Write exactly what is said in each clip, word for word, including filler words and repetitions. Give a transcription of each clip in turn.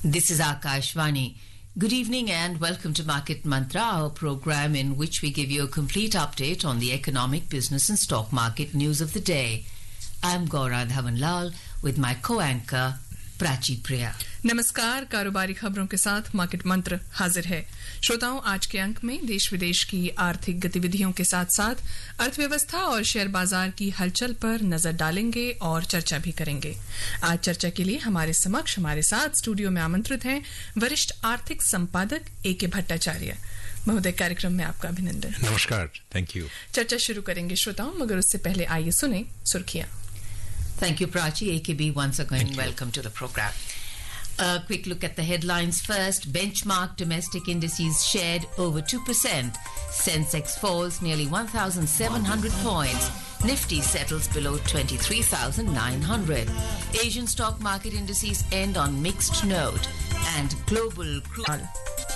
This is Akashvani. Good evening and welcome to Market Mantra, our program in which we give you a complete update on the economic, business and stock market news of the day. I'm Gaura Dhawanlal with my co-anchor Prachi Priya. नमस्कार, कारोबारी खबरों के साथ market मंत्र हाजिर है। श्रोताओं, आज के अंक में देश विदेश की आर्थिक गतिविधियों के साथ साथ अर्थव्यवस्था और शेयर बाजार की हलचल पर नजर डालेंगे और चर्चा भी करेंगे। आज चर्चा के लिए हमारे समक्ष हमारे साथ स्टूडियो में आमंत्रित हैं वरिष्ठ आर्थिक संपादक ए के भट्टाचार्य। महोदय, कार्यक्रम में आपका अभिनंदन। नमस्कार, थैंक यू। चर्चा शुरू करेंगे श्रोताओं, मगर उससे पहले आइए सुने सुर्खियां। Thank you, Prachi. A K B, once again, welcome to the program. A quick look at the headlines first. Benchmark domestic indices shared over two percent. Sensex falls nearly one thousand seven hundred points. Nifty settles below twenty-three thousand nine hundred. Asian stock market indices end on mixed note. And global crude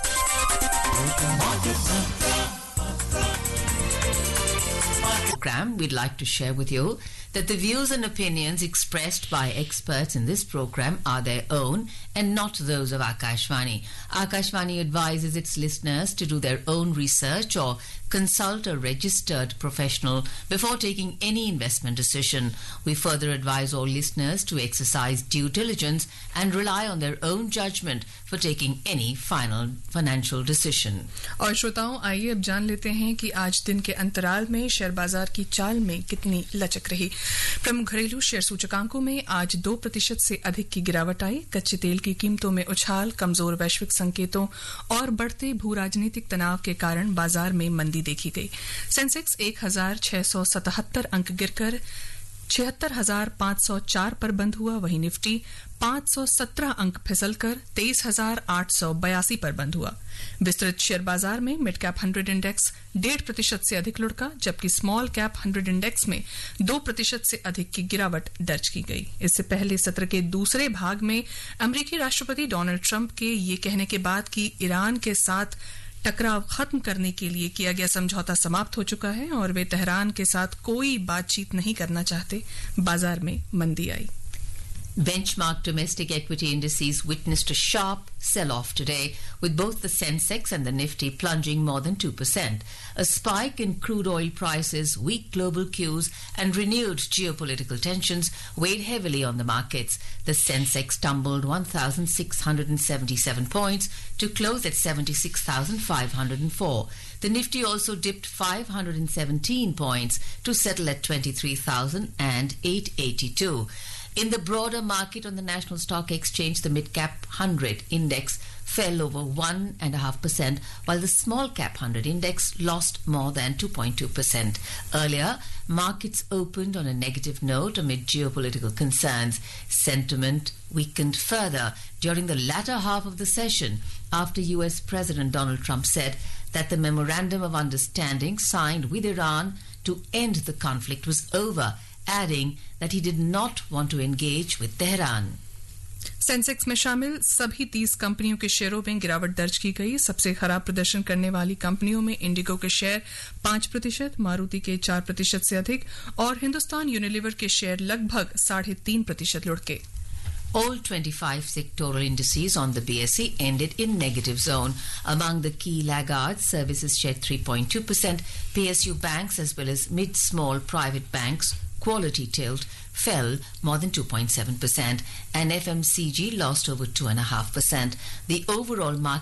program, we'd like to share with you that the views and opinions expressed by experts in this program are their own and not those of Akashvani. Akashvani advises its listeners to do their own research or consult a registered professional before taking any investment decision. We further advise all listeners to exercise due diligence and rely on their own judgment for taking any final financial decision. और श्रोताओं, आइए अब जान लेते हैं कि आज दिन के अंतराल में शेयर बाजार की चाल में कितनी लचक रही। प्रमुख घरेलू शेयर सूचकांकों में आज दो प्रतिशत से अधिक की गिरावट आई। कच्चे तेल की कीमतों में उछाल, कमजोर वैश्विक संकेतों और बढ़ते भू राजनीतिक तनाव के कारण बाजार में मंदी देखी गई। सेंसेक्स एक हजार छह सौ सतहत्तर अंक गिरकर छिहत्तर हजार पांच सौ चार पर बंद हुआ। वहीं निफ्टी पांच सौ सत्रह अंक फिसलकर तेईस हजार आठ सौ बयासी पर बंद हुआ। विस्तृत शेयर बाजार में मिड कैप हंड्रेड इंडेक्स डेढ़ प्रतिशत से अधिक लुढ़का, जबकि स्मॉल कैप हंड्रेड इंडेक्स में दो प्रतिशत से अधिक की गिरावट दर्ज की गई। इससे पहले सत्र के दूसरे भाग में अमेरिकी राष्ट्रपति डोनाल्ड ट्रंप के ये कहने के बाद कि ईरान के साथ टकराव खत्म करने के लिए किया गया समझौता समाप्त हो चुका है और वे तेहरान के साथ कोई बातचीत नहीं करना चाहते, बाजार में मंदी आई। Benchmark domestic equity indices witnessed a sharp sell-off today, with both the Sensex and the Nifty plunging more than two percent. A spike in crude oil prices, weak global cues, and renewed geopolitical tensions weighed heavily on the markets. The Sensex tumbled one thousand six hundred seventy-seven points to close at seventy-six thousand five hundred four. The Nifty also dipped five hundred seventeen points to settle at twenty-three thousand eight hundred eighty-two. In the broader market on the National Stock Exchange, the mid-cap one hundred index fell over one point five percent, while the small-cap one hundred index lost more than two point two percent. Earlier, markets opened on a negative note amid geopolitical concerns. Sentiment weakened further during the latter half of the session after U S President Donald Trump said that the Memorandum of Understanding signed with Iran to end the conflict was over, adding that he did not want to engage with Tehran. Sensex में शामिल सभी तीस कंपनियों के शेयरों में गिरावट दर्ज की गई। सबसे खराब प्रदर्शन करने वाली कंपनियों में इंडिगो के शेयर पांच प्रतिशत, मारुति के चार प्रतिशत से अधिक और हिंदुस्तान यूनिलीवर के शेयर लगभग साढ़े तीन प्रतिशत लुढ़के। All twenty-five sectoral indices on the B S E ended in negative zone. Among the key laggards, services shed three point two percent, P S U banks as well as mid-small private banks, quality tilt, fell more than two point seven percent, and F M C G lost over two point five percent. The overall market